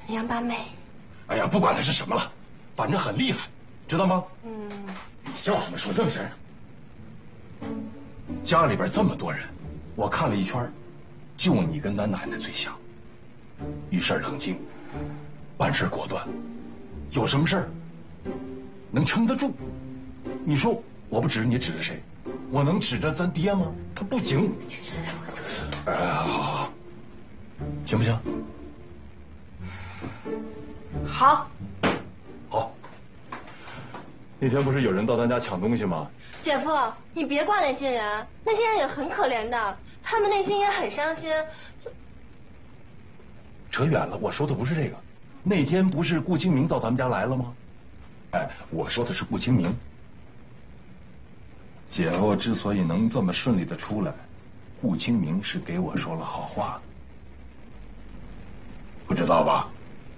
杨八妹。 哎呀，不管他是什么了，反正很厉害，知道吗？你笑什么？说正事儿。家里边这么多人，我看了一圈，就你跟咱奶奶最像。遇事冷静，办事果断，有什么事儿能撑得住。你说我不指着你，指着谁？我能指着咱爹吗？他不行。好，行不行？ 好。 好。那天不是有人到咱家抢东西吗？ 姐夫，你别怪那些人，那些人也很可怜的，他们内心也很伤心。 扯远了，我说的不是这个。那天不是顾清明到咱们家来了吗？哎，我说的是顾清明。姐夫之所以能这么顺利的出来，顾清明是给我说了好话的，不知道吧？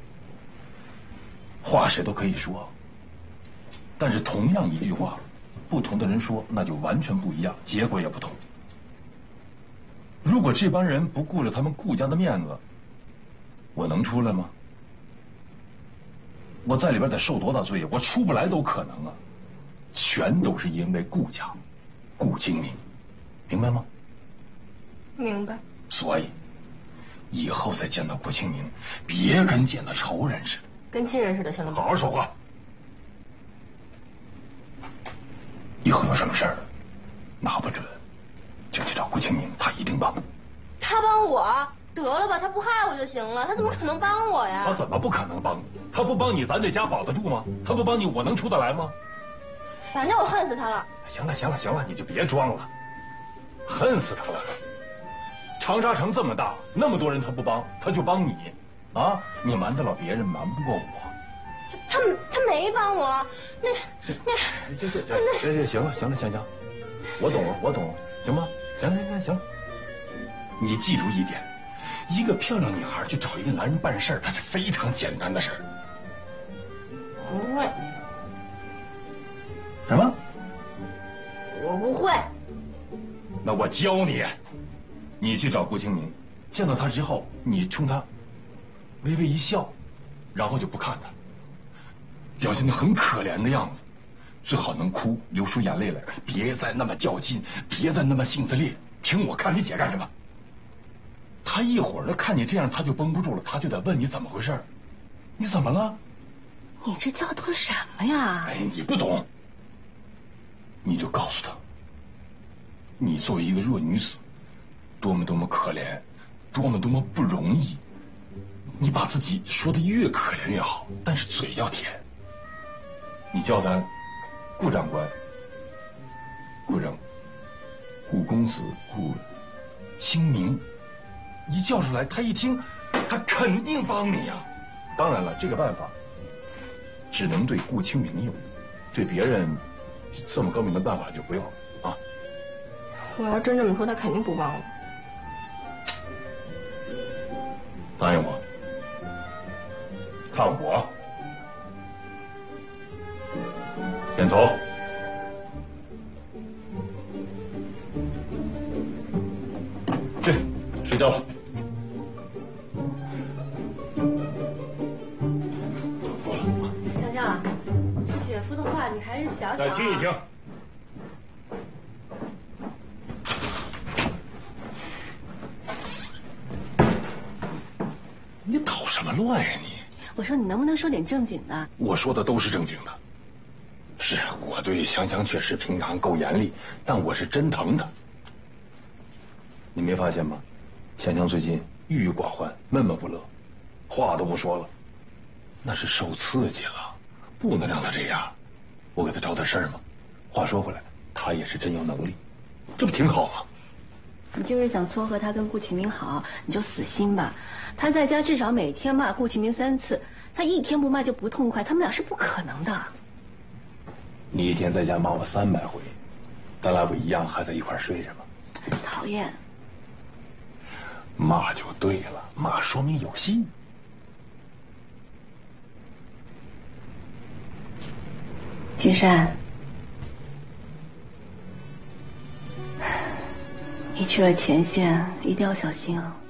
话谁都可以说，但是同样一句话，不同的人说，那就完全不一样，结果也不同。如果这帮人不顾着他们顾家的面子，我能出来吗？我在里边得受多大罪，我出不来都可能啊！全都是因为顾家，顾清明，明白吗？ 明白。 所以以后再见到顾清明，别跟见到仇人似的， 跟亲人似的，行了吗？ 好好说话。以后有什么事儿，拿不准就去找顾清明，他一定帮。 他帮我？得了吧，他不害我就行了，他怎么可能帮我呀？ 他怎么不可能帮你？他不帮你，咱这家保得住吗？他不帮你，我能出得来吗？ 反正我恨死他了。 行了，你就别装了，恨死他了。长沙城这么大，那么多人他不帮，他就帮你啊？你瞒得了别人，瞒不过我。 他没帮我， 行了，我懂了，行吗？行。你记住一点，一个漂亮女孩去找一个男人办事，它是非常简单的事儿。 不会。 什么？ 我不会。 那我教你，你去找顾清明，见到他之后，你冲他微微一笑，然后就不看他，表现得很可怜的样子，最好能哭，流出眼泪来，别再那么较劲，别再那么性子烈。听我看你姐干什么？他一会儿他看你这样，他就绷不住了，他就得问你怎么回事。你怎么了？ 你这教的什么呀？ 哎，你不懂，你就告诉他，你作为一个弱女子，多么可怜，多么不容易。你把自己说的越可怜越好，但是嘴要甜。你叫他顾长官，顾公子，顾清明，一叫出来，他一听，他肯定帮你呀。当然了，这个办法只能对顾清明用，对别人这么高明的办法就不要了啊。 我要真这么说，他肯定不帮我。 答应我，看我，点头。去睡觉吧。 香香，这姐夫的话你还是想想。 再听一听。你捣什么乱呀你？ 我说你能不能说点正经的？ 我说的都是正经的。是我对香香确实平常够严厉，但我是真疼她。你没发现吗？香香最近郁郁寡欢，闷闷不乐，话都不说了，那是受刺激了，不能让她这样。我给她找点事儿嘛。话说回来，她也是真有能力，这不挺好吗？ 你就是想撮合他跟顾启明好，你就死心吧。他在家至少每天骂顾启明3次，他一天不骂就不痛快，他们俩是不可能的。 你一天在家骂我300回，咱俩不一样还在一块睡着吗？ 讨厌。 骂就对了，骂说明有心。 君山，你去了前线一定要小心啊。